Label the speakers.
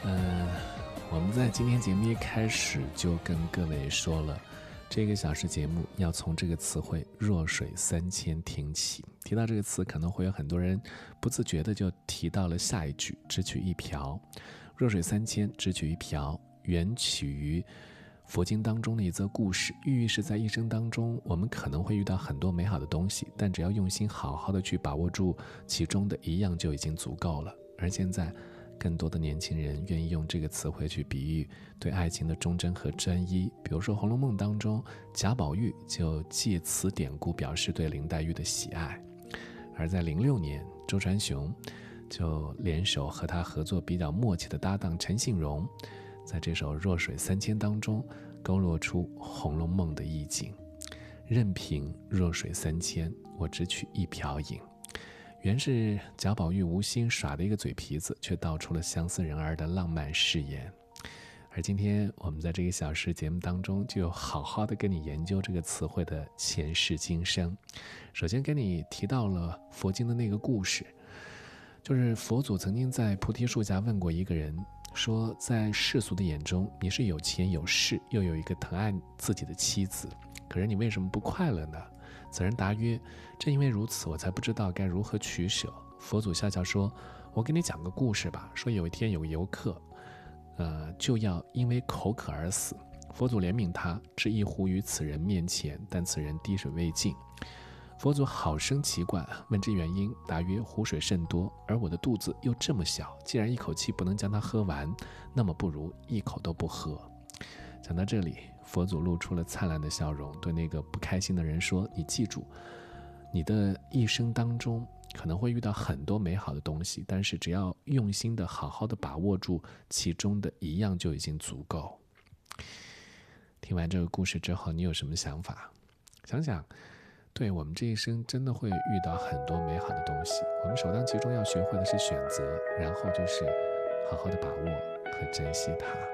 Speaker 1: 我们在今天节目一开始就跟各位说了，这个小时节目要从这个词汇弱水三千听起。提到这个词，可能会有很多人不自觉的就提到了下一句只取一瓢。弱水三千只取一瓢原起于佛经当中的一则故事，寓意是在一生当中我们可能会遇到很多美好的东西，但只要用心好好的去把握住其中的一样就已经足够了。而现在更多的年轻人愿意用这个词汇去比喻对爱情的忠贞和专一，比如说《红楼梦》当中贾宝玉就借此典故表示对林黛玉的喜爱。而在06年，周传雄就联手和他合作比较默契的搭档陈信荣，在这首《弱水三千》当中勾勒出《红楼梦》的意境。任凭弱水三千，我只取一瓢饮。原是贾宝玉无心耍的一个嘴皮子，却道出了相思人儿的浪漫誓言。而今天我们在这个小时节目当中，就好好的跟你研究这个词汇的前世今生。首先跟你提到了佛经的那个故事，就是佛祖曾经在菩提树下问过一个人，说在世俗的眼中，你是有钱有势，又有一个疼爱自己的妻子，可是你为什么不快乐呢？此人答曰，正因为如此，我才不知道该如何取舍。佛祖笑笑说，我给你讲个故事吧。说有一天有个游客就要因为口渴而死，佛祖怜悯他，置一壶于此人面前，但此人滴水未进。佛祖好生奇怪，问之原因，答曰，湖水甚多，而我的肚子又这么小，既然一口气不能将它喝完，那么不如一口都不喝。讲到这里，佛祖露出了灿烂的笑容，对那个不开心的人说，你记住，你的一生当中可能会遇到很多美好的东西，但是只要用心的好好的把握住其中的一样就已经足够。听完这个故事之后，你有什么想法？想想，对，我们这一生真的会遇到很多美好的东西，我们首当其冲要学会的是选择，然后就是好好的把握和珍惜它。